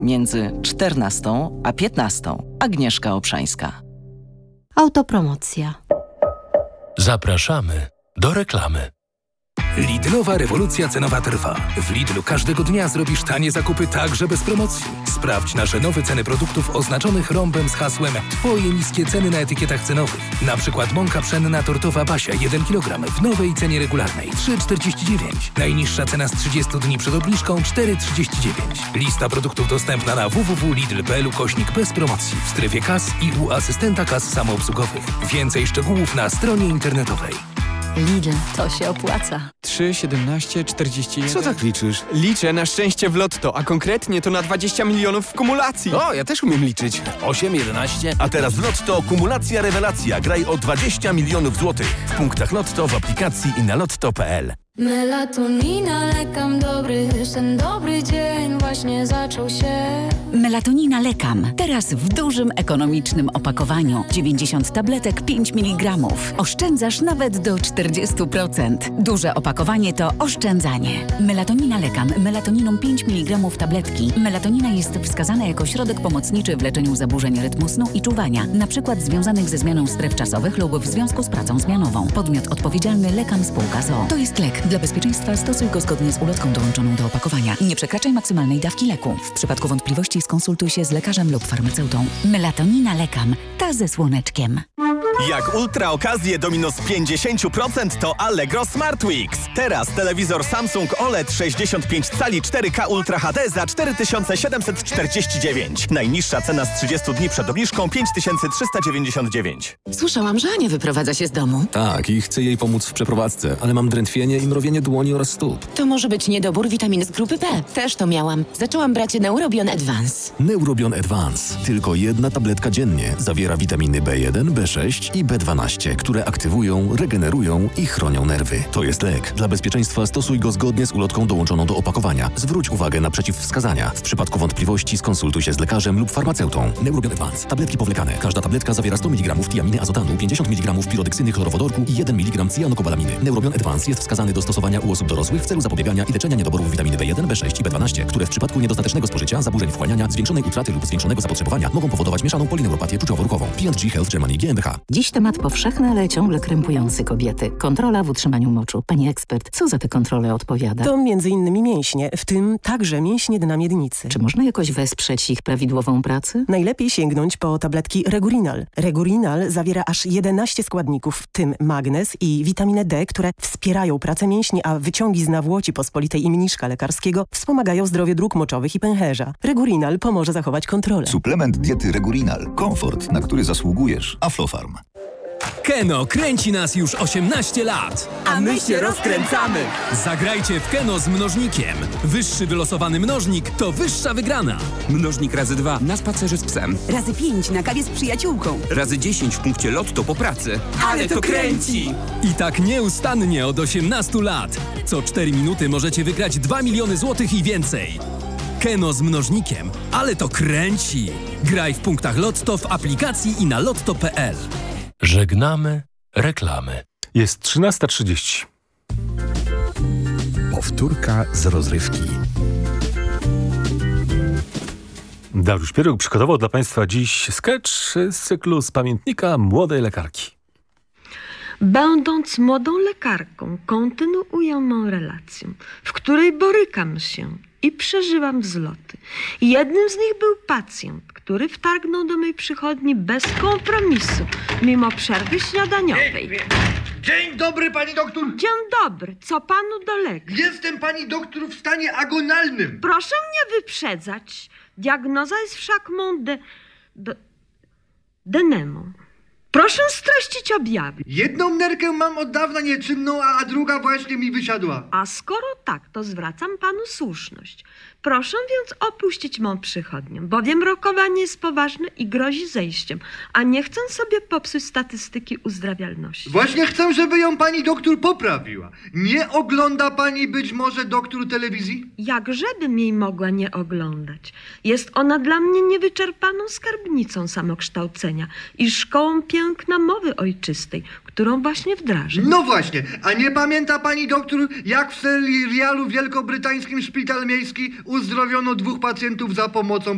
Między 14 a 15. Agnieszka Obszańska. Autopromocja. Zapraszamy do reklamy. Lidlowa rewolucja cenowa trwa. W Lidlu każdego dnia zrobisz tanie zakupy także bez promocji. Sprawdź nasze nowe ceny produktów oznaczonych rąbem z hasłem Twoje niskie ceny na etykietach cenowych. Na przykład mąka pszenna tortowa Basia 1 kg w nowej cenie regularnej 3,49. Najniższa cena z 30 dni przed obniżką 4,39. Lista produktów dostępna na www.lidl.pl/bez promocji w strefie kas i u asystenta kas samoobsługowych. Więcej szczegółów na stronie internetowej. Lidl, to się opłaca. 3, 17, 41... Co tak liczysz? Liczę na szczęście w lotto, a konkretnie to na 20 milionów w kumulacji. O, ja też umiem liczyć. 8, 11... A teraz w Lotto kumulacja rewelacja. Graj o 20 milionów złotych. W punktach Lotto, w aplikacji i na lotto.pl. Melatonina, lekam dobry, ten dobry dzień właśnie zaczął się. Melatonina Lekam. Teraz w dużym, ekonomicznym opakowaniu. 90 tabletek, 5 mg. Oszczędzasz nawet do 40%. Duże opakowanie to oszczędzanie. Melatonina Lekam. Melatoniną 5 mg tabletki. Melatonina jest wskazana jako środek pomocniczy w leczeniu zaburzeń rytmu snu i czuwania, np. związanych ze zmianą stref czasowych lub w związku z pracą zmianową. Podmiot odpowiedzialny Lekam Spółka z o.o. To jest lek. Dla bezpieczeństwa stosuj go zgodnie z ulotką dołączoną do opakowania. Nie przekraczaj maksymalnej dawki leku. W przypadku wątpliwości skonsultuj się z lekarzem lub farmaceutą. Melatonina Lekam. Ta ze słoneczkiem. Jak ultra okazje do minus 50% to Allegro Smart Weeks. Teraz telewizor Samsung OLED 65 cali 4K Ultra HD za 4749. Najniższa cena z 30 dni przed obniżką 5399. Słyszałam, że Ania wyprowadza się z domu. Tak, i chcę jej pomóc w przeprowadzce, ale mam drętwienie i mrowienie dłoni oraz stóp. To może być niedobór witamin z grupy B. Też to miałam. Zaczęłam brać Neurobion Advance. Neurobion Advance. Tylko jedna tabletka dziennie. Zawiera witaminy B1, B6 i B12, które aktywują, regenerują i chronią nerwy. To jest lek. Dla bezpieczeństwa stosuj go zgodnie z ulotką dołączoną do opakowania. Zwróć uwagę na przeciwwskazania. W przypadku wątpliwości skonsultuj się z lekarzem lub farmaceutą. Neurobion Advance. Tabletki powlekane. Każda tabletka zawiera 100 mg tiaminy azotanu, 50 mg pirodeksyny chlorowodorku i 1 mg cyjanokobalaminy. Neurobion Advance jest wskazany do stosowania u osób dorosłych w celu zapobiegania i leczenia niedoborów witaminy B1, B6 i B12, które w przypadku niedostatecznego spożycia, zaburzeń wchłaniania, zwiększonej utraty lub zwiększonego zapotrzebowania mogą powodować mieszaną polineuropatię czuciowo-ruchową. P&G Health Germany GmbH. Dziś temat powszechny, ale ciągle krępujący kobiety. Kontrola w utrzymaniu moczu. Pani ekspert, co za te kontrole odpowiada? To m.in. mięśnie, w tym także mięśnie dna miednicy. Czy można jakoś wesprzeć ich prawidłową pracę? Najlepiej sięgnąć po tabletki Regurinal. Regurinal zawiera aż 11 składników, w tym magnez i witaminę D, które wspierają pracę mięśni, a wyciągi z nawłoci pospolitej i mniszka lekarskiego wspomagają zdrowie dróg moczowych i pęcherza. Regurinal pomoże zachować kontrolę. Suplement diety Regurinal. Komfort, na który zasługujesz. Aflofarm. Keno kręci nas już 18 lat. A my się rozkręcamy. Zagrajcie w Keno z mnożnikiem. Wyższy wylosowany mnożnik to wyższa wygrana. Mnożnik razy 2 na spacerze z psem. Razy 5 na kawie z przyjaciółką. Razy 10 w punkcie Lotto po pracy. Ale to kręci! I tak nieustannie od 18 lat. Co 4 minuty możecie wygrać 2 miliony złotych i więcej. Keno z mnożnikiem. Ale to kręci. Graj w punktach Lotto, w aplikacji i na lotto.pl. Żegnamy reklamy. Jest 13:30. Powtórka z rozrywki. Dariusz Pieruk przygotował dla Państwa dziś sketch z cyklu z pamiętnika młodej lekarki. Będąc młodą lekarką, kontynuuję mą relację, w której borykam się i przeżywam wzloty. Jednym z nich był pacjent, który wtargnął do mej przychodni bez kompromisu, mimo przerwy śniadaniowej. Dzień dobry, pani doktor. Dzień dobry. Co panu dolega? Jestem pani doktor w stanie agonalnym. Proszę nie wyprzedzać. Diagnoza jest wszak mą denemą. Proszę streścić objawy. Jedną nerkę mam od dawna nieczynną, a druga właśnie mi wysiadła. A skoro tak, to zwracam panu słuszność. Proszę więc opuścić mą przychodnię, bowiem rokowanie jest poważne i grozi zejściem, a nie chcę sobie popsuć statystyki uzdrawialności. Właśnie chcę, żeby ją pani doktor poprawiła. Nie ogląda pani być może doktor telewizji? Jakżebym jej mogła nie oglądać. Jest ona dla mnie niewyczerpaną skarbnicą samokształcenia i szkołą piękna mowy ojczystej, którą właśnie wdrażam. No właśnie, a nie pamięta pani doktor, jak w serialu wielkobrytańskim Szpital Miejski uzdrowiono 2 pacjentów za pomocą